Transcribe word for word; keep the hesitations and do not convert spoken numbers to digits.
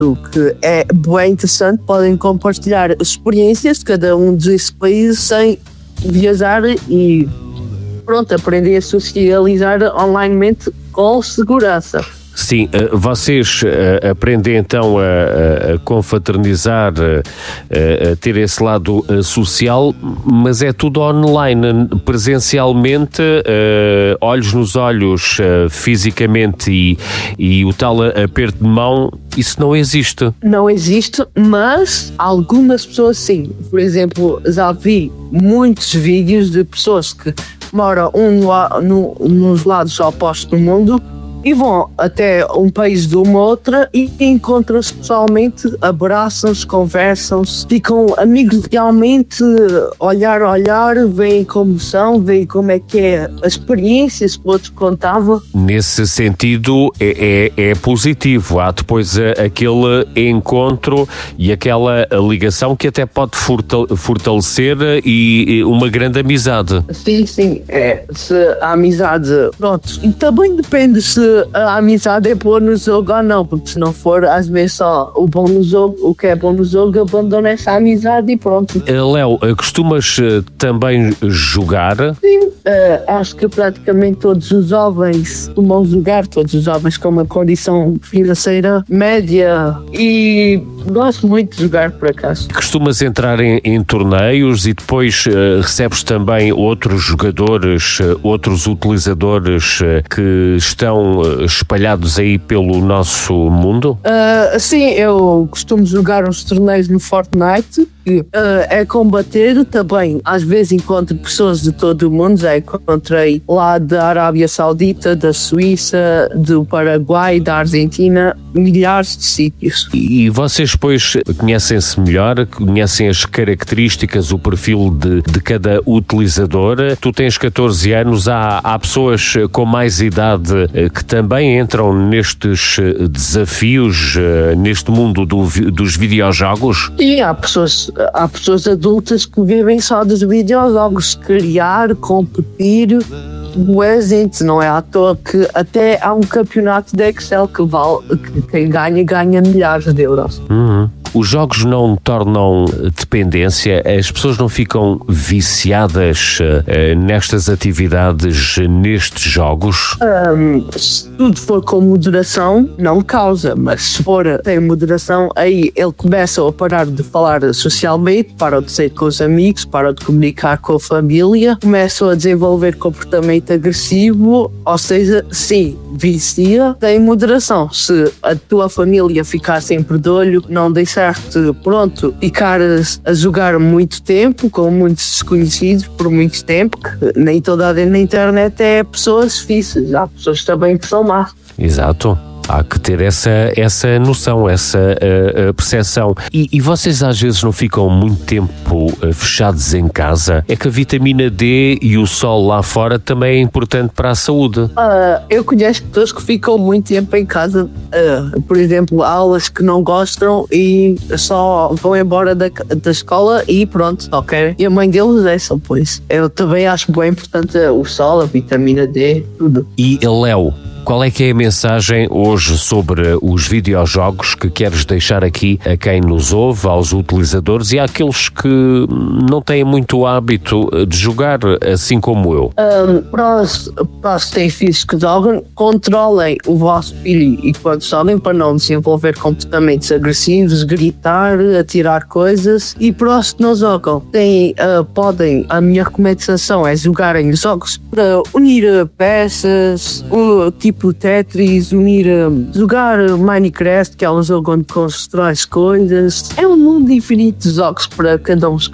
que é bem interessante. Podem compartilhar experiências de cada um desses países sem viajar e pronto, aprender a socializar onlinemente com segurança. Sim, vocês aprendem então a, a confraternizar, a, a ter esse lado social, mas é tudo online, presencialmente, olhos nos olhos, fisicamente e, e o tal aperto de mão, isso não existe. Não existe, mas algumas pessoas sim. Por exemplo, já vi muitos vídeos de pessoas que moram um no, nos lados opostos do mundo e vão até um país de uma outra e encontram-se pessoalmente, abraçam-se, conversam-se, ficam amigos realmente, olhar a olhar, veem como são, veem como é que é as experiências que o outro contava. Nesse sentido é, é, é positivo, há depois aquele encontro e aquela ligação que até pode fortalecer e uma grande amizade. Sim, sim, é, se a amizade, pronto, e também depende se a amizade é boa no jogo ou não, porque se não for, às vezes só o bom no jogo, o que é bom no jogo, abandona essa amizade e pronto. Léo, costumas também jogar? Sim, uh, acho que praticamente todos os jovens costumam jogar, todos os jovens com uma condição financeira média, e gosto muito de jogar, por acaso. Costumas entrar em, em torneios e depois uh, recebes também outros jogadores, uh, outros utilizadores uh, que estão uh, espalhados aí pelo nosso mundo? Uh, sim, eu costumo jogar uns torneios no Fortnite. Uh, é combater também. Às vezes encontro pessoas de todo o mundo. Já encontrei lá da Arábia Saudita, da Suíça, do Paraguai, da Argentina, milhares de sítios. E vocês depois conhecem-se melhor, conhecem as características, o perfil de, de cada utilizador. Tu tens catorze anos, há, há pessoas com mais idade que também entram nestes desafios, neste mundo do, dos videojogos? Sim, há pessoas Há pessoas adultas que vivem só dos videojogos, criar, competir, boa gente, não é à toa que até há um campeonato de Excel que vale, que quem ganha, ganha milhares de euros. Uhum. Os jogos não tornam dependência? As pessoas não ficam viciadas uh, nestas atividades, nestes jogos? Um, se tudo for com moderação, não causa, mas se for sem moderação, aí ele começa a parar de falar socialmente, para de sair com os amigos, para de comunicar com a família, começa a desenvolver comportamento agressivo, ou seja, sim, vicia, tem moderação. Se a tua família ficar sempre de olho, não deixar pronto, ficar a jogar muito tempo com muitos desconhecidos por muito tempo, que nem toda a gente na internet é pessoas fixas, há pessoas também que são más. Exato. Há que ter essa, essa noção, essa uh, uh, percepção. E, e vocês às vezes não ficam muito tempo uh, fechados em casa? É que a vitamina D e o sol lá fora também é importante para a saúde. Uh, eu conheço pessoas que ficam muito tempo em casa. Uh, por exemplo, aulas que não gostam e só vão embora da, da escola e pronto, ok? E a mãe deles é só, pois. Eu também acho bem importante o sol, a vitamina D, tudo. E Léo, qual é que é a mensagem hoje sobre os videojogos que queres deixar aqui a quem nos ouve, aos utilizadores e àqueles que não têm muito hábito de jogar, assim como eu? Um, para, os, para os que têm filhos que jogam, controlem o vosso filho e quando jogam para não desenvolver comportamentos agressivos, gritar, atirar coisas. E para os que não jogam, têm, uh, podem, a minha recomendação é jogarem jogos para unir peças, o tipo tipo Tetris, unir, jogar Minecraft, que é um jogo onde constróis coisas. É um mundo infinito de jogos para cada um